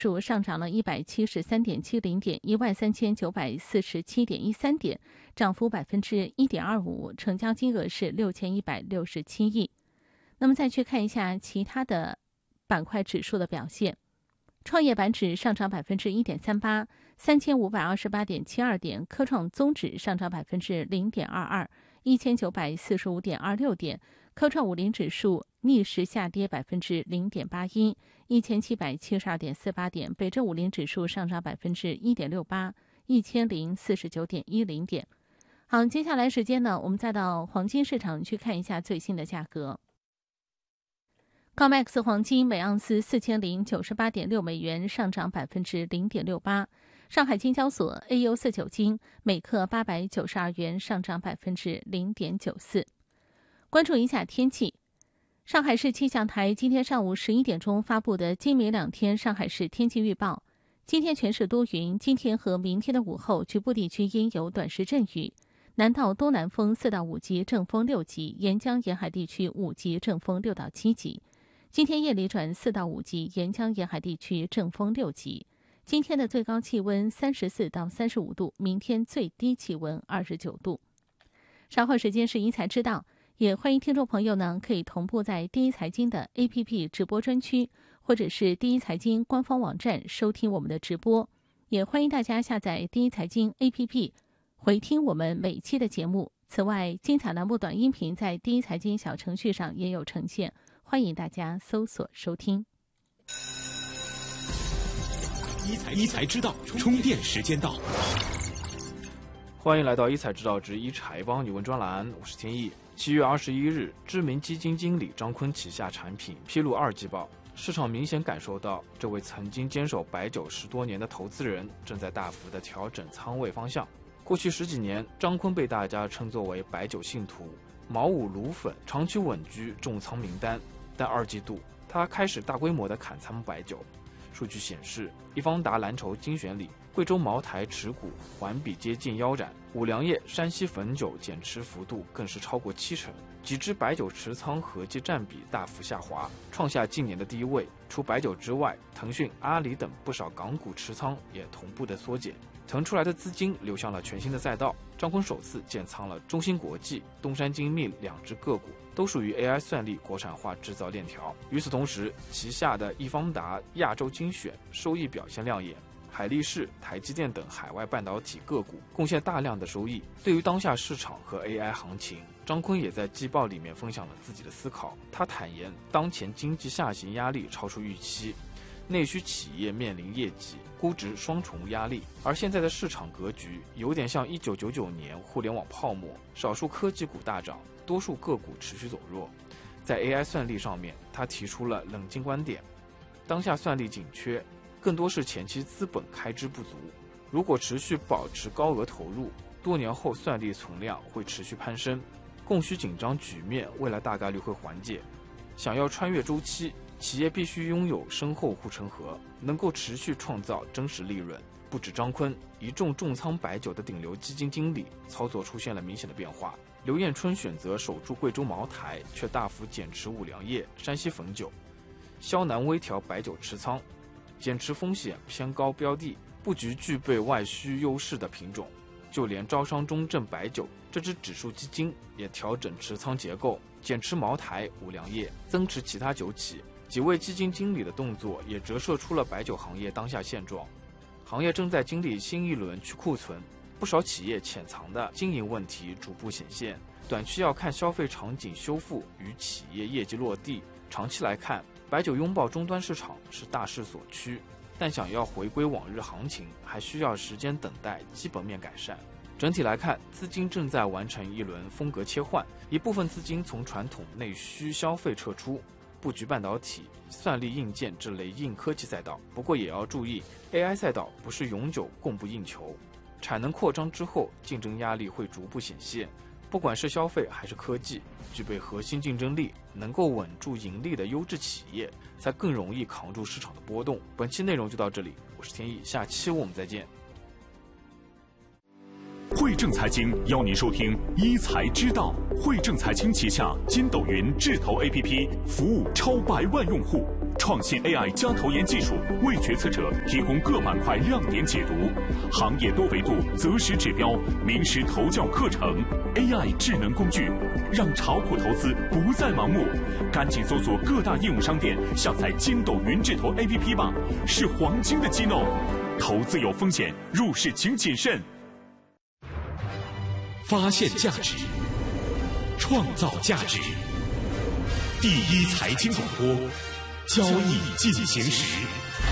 数上涨了173.70点，13947.13点，涨幅1.25%，成交金额是6167亿。那么再去看一下其他的板块指数的表现，创业板指上涨1.38%。3528.72点，科创综指上涨0.22%。1945.26点，科创50指数逆势下跌0.81%。1772.48点，北证50指数上涨1.68%。1049.10点。好，接下来时间呢，我们再到黄金市场去看一下最新的价格。COMEX 黄金每盎司4098.6美元，上涨0.68%。上海金交所 AU49 金每克892元，上涨0.94%。关注一下天气。上海市气象台今天上午11点钟发布的今明两天上海市天气预报：今天全市多云，今天和明天的午后局部地区应有短时阵雨，南到东南风4到5级，正风6级，沿江沿海地区5级，正风6到7级。今天夜里转4到5级，沿江沿海地区正风6级。今天的最高气温34到35度，明天最低气温29度。稍后时间是一财知道，也欢迎听众朋友呢可以同步在第一财经的 APP 直播专区，或者是第一财经官方网站收听我们的直播。也欢迎大家下载第一财经 APP 回听我们每期的节目。此外，精彩栏目短音频在第一财经小程序上也有呈现，欢迎大家搜索收听。 一财知道，充电时间到。 欢迎来到一财知道之一财帮你问专栏，我是天意。7月21日，知名基金经理张坤旗下产品披露2季报，市场明显感受到这位曾经坚守白酒10多年的投资人正在大幅的调整仓位方向。过去10几年，张坤被大家称作为白酒信徒，茅五卤粉，长期稳居重仓名单。但2季度，他开始大规模的砍仓白酒。数据显示，易方达蓝筹精选里，贵州茅台持股环比接近腰斩，五粮液、山西汾酒减持幅度更是超过70%，几支白酒持仓合计占比大幅下滑，创下近年的低位。除白酒之外，腾讯、阿里等不少港股持仓也同步的缩减，腾出来的资金流向了全新的赛道。张坤首次建仓了中芯国际、东山精密2只个股，都属于 AI 算力国产化制造链条。与此同时，旗下的易方达亚洲精选收益表现亮眼，海力士、台积电等海外半导体个股贡献大量的收益。对于当下市场和 AI 行情，张坤也在季报里面分享了自己的思考。他坦言，当前经济下行压力超出预期，内需企业面临业绩、估值双重压力，而现在的市场格局有点像1999年互联网泡沫，少数科技股大涨，多数个股持续走弱。在 AI 算力上面，他提出了冷静观点，当下算力紧缺，更多是前期资本开支不足，如果持续保持高额投入，多年后算力存量会持续攀升，供需紧张局面未来大概率会缓解。想要穿越周期，企业必须拥有深厚护城河，能够持续创造真实利润。不止张坤，一众重仓白酒的顶流基金经理操作出现了明显的变化。刘彦春选择守住贵州茅台，却大幅减持五粮液、山西汾酒；肖南微调白酒持仓，减持风险偏高标的，布局具备外需优势的品种。就连招商中证白酒这支指数基金也调整持仓结构，减持茅台、五粮液，增持其他酒企。几位基金经理的动作也折射出了白酒行业当下现状。行业正在经历新一轮去库存，不少企业潜藏的经营问题逐步显现。短期要看消费场景修复与企业业绩落地，长期来看，白酒拥抱终端市场是大势所趋，但想要回归往日行情，还需要时间等待基本面改善。整体来看，资金正在完成一轮风格切换，一部分资金从传统内需消费撤出，布局半导体、算力硬件这类硬科技赛道。不过也要注意 ，AI 赛道不是永久供不应求，产能扩张之后，竞争压力会逐步显现。不管是消费还是科技，具备核心竞争力、能够稳住盈利的优质企业，才更容易扛住市场的波动。本期内容就到这里，我是天意，下期我们再见。 汇正财经邀您收听一财知道。汇正财经旗下筋斗云智投 APP 服务超100万用户， 创新 AI 加投研技术为决策者提供各板块亮点解读，行业多维度择时指标名师投教课程 ，AI 智能工具，让炒股投资不再盲目。赶紧搜索各大应用商店，下载筋斗云智投 APP 吧，是黄金的机弄。投资有风险，入市请谨慎。 发现价值，创造价值。第一财经广播，交易进行时。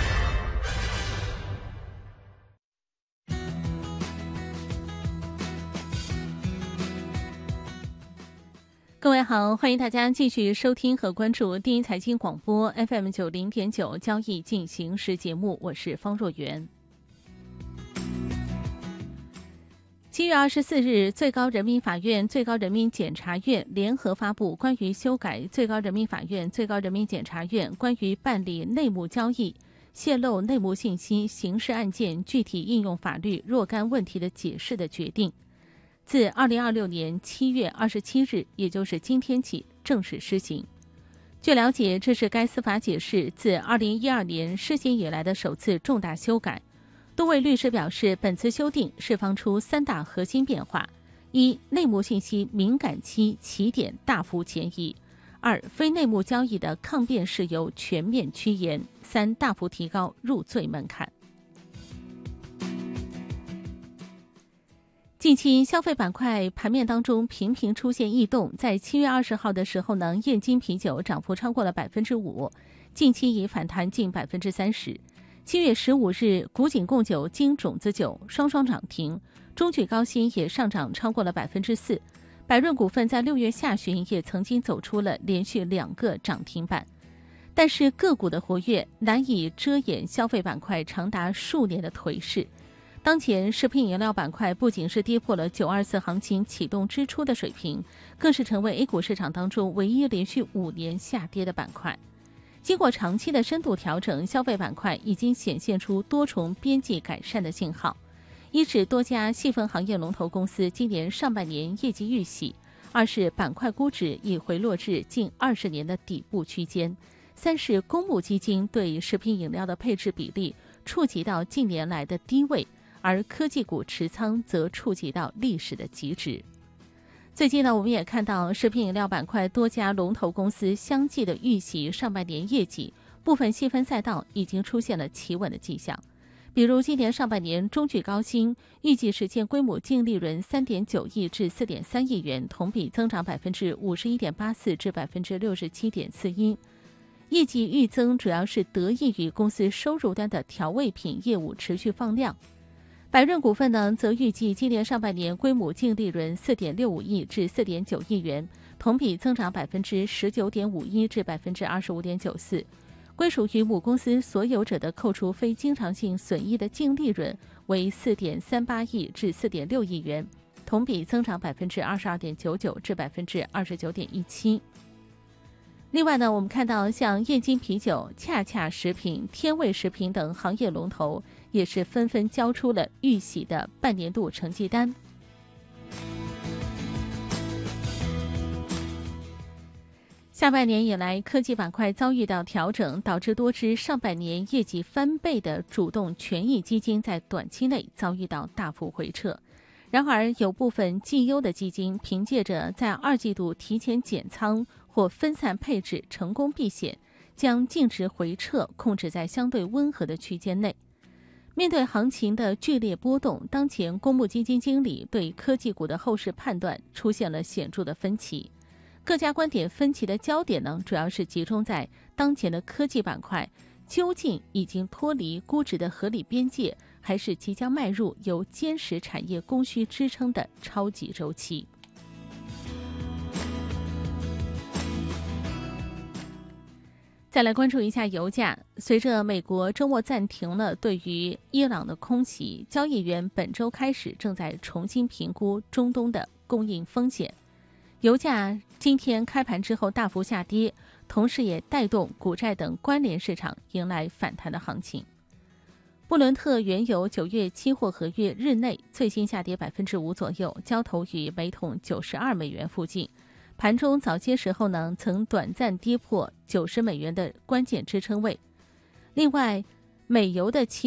各位好，欢迎大家继续收听和关注第一财经广播 FM90.9 交易进行时节目，我是方若媛。7月24日，最高人民法院、最高人民检察院联合发布关于修改《最高人民法院、最高人民检察院关于办理内幕交易、泄露内幕信息刑事案件具体应用法律若干问题的解释》的决定，自2026年7月27日，也就是今天起正式施行。据了解，这是该司法解释自2012年施行以来的首次重大修改。多位律师表示，本次修订释放出3大核心变化：一、内幕信息敏感期起点大幅前移；二、非内幕交易的抗辩事由全面趋严；三、大幅提高入罪门槛。近期消费板块盘面当中频频出现异动，在7月20号的时候呢，燕京啤酒涨幅超过了 5%， 近期已反弹近 30%。7月15日，古井贡酒、金种子酒双双涨停，中炬高新也上涨超过了 4%。百润股份在6月下旬也曾经走出了连续2个涨停板，但是个股的活跃难以遮掩消费板块长达数年的颓势。当前食品饮料板块不仅是跌破了924行情启动之初的水平，更是成为 A 股市场当中唯一连续5年下跌的板块。经过长期的深度调整，消费板块已经显现出多重边际改善的信号。一是多家细分行业龙头公司今年上半年业绩预喜；二是板块估值已回落至近20年的底部区间；三是公募基金对食品饮料的配置比例触及到近年来的低位，而科技股持仓则触及到历史的极值。最近呢，我们也看到食品饮料板块多家龙头公司相继的预喜上半年业绩，部分细分赛道已经出现了企稳的迹象。比如今年上半年，中炬高新预计实现规模净利润 3.9 亿至 4.3 亿元，同比增长 51.84% 至 67.41%。业绩预增主要是得益于公司收入端的调味品业务持续放量。百润股份呢，则预计今年上半年规模净利润 4.65 亿至 4.9 亿元，同比增长 19.51% 至 25.94%。归属于母公司所有者的扣除非经常性损益的净利润为 4.38 亿至 4.6 亿元，同比增长 22.99% 至 29.17%。另外呢，我们看到像燕京啤酒、恰恰食品、天味食品等行业龙头也是纷纷交出了预喜的半年度成绩单。下半年以来，科技板块遭遇到调整，导致多只上半年业绩翻倍的主动权益基金在短期内遭遇到大幅回撤。然而，有部分绩优的基金凭借着在2季度提前减仓或分散配置成功避险，将净值回撤控制在相对温和的区间内。面对行情的剧烈波动，当前公募基金经理对科技股的后市判断出现了显著的分歧。各家观点分歧的焦点呢，主要是集中在当前的科技板块究竟已经脱离估值的合理边界，还是即将迈入由坚实产业供需支撑的超级周期。再来关注一下油价。随着美国周末暂停了对于伊朗的空袭，交易员本周开始正在重新评估中东的供应风险。油价今天开盘之后大幅下跌，同时也带动股债等关联市场迎来反弹的行情。布伦特原油9月期货合约日内最新下跌 5% 左右，交投于每桶92美元附近。 盘中早些时候呢，曾短暂跌破90美元的关键支撑位。另外，美油的期